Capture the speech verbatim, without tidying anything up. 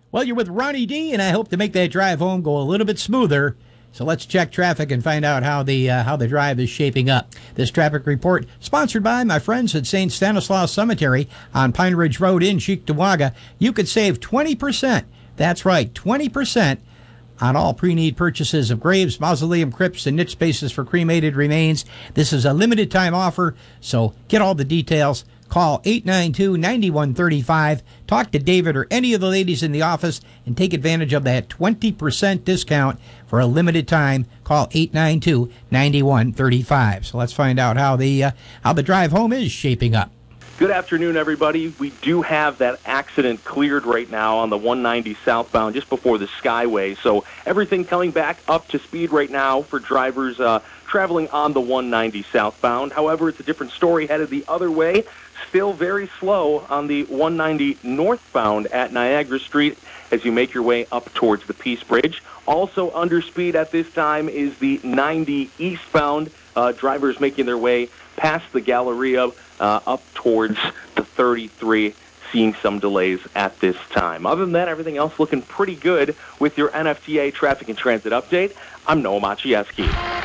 Well, you're with Ronnie D, and I hope to make that drive home go a little bit smoother. So let's check traffic and find out how the uh, how the drive is shaping up. This traffic report sponsored by my friends at Saint Stanislaus Cemetery on Pine Ridge Road in Cheektowaga. You could save twenty percent. That's right, twenty percent on all pre-need purchases of graves, mausoleum crypts, and niche spaces for cremated remains. This is a limited time offer, so get all the details. Call eight nine two, nine one three five. Talk to David or any of the ladies in the office and take advantage of that twenty percent discount for a limited time. Call eight nine two, nine one three five. So let's find out how the uh, how the drive home is shaping up. Good afternoon, everybody. We do have that accident cleared right now on the one ninety southbound just before the Skyway. So everything coming back up to speed right now for drivers uh, traveling on the one ninety southbound. However, it's a different story headed the other way. Still very slow on the one ninety northbound at Niagara Street as you make your way up towards the Peace Bridge. Also under speed at this time is the ninety eastbound. Uh, drivers making their way past the Galleria uh, up towards the thirty-three, seeing some delays at this time. Other than that, everything else looking pretty good with your N F T A Traffic and Transit Update. I'm Noah Maciejewski.